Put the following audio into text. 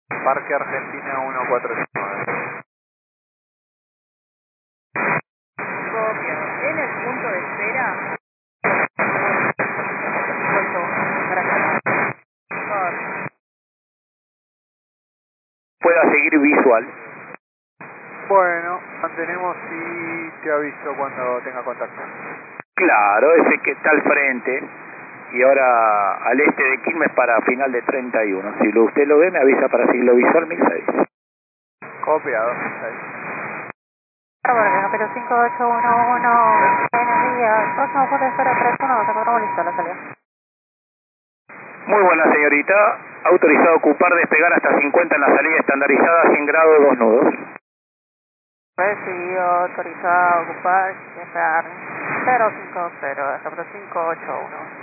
Parque Argentina 149. Copia. En el punto de espera. Pueda seguir visual. Bueno, mantenemos y te aviso cuando tenga contacto. Claro, ese que está al frente y ahora al este de Quilmes para final de 31. Si usted lo ve, me avisa para seguirlo visual 1006. Copiado. Pero 5811, buenos días. Próximo punto de espera 31, nos encontramos listo la salida. Muy buena señorita, autorizado a ocupar, despegar hasta 50 en la salida estandarizada, 100 grados, 2 nudos. Recibido, autorizado a ocupar, dejar 050, hasta 581.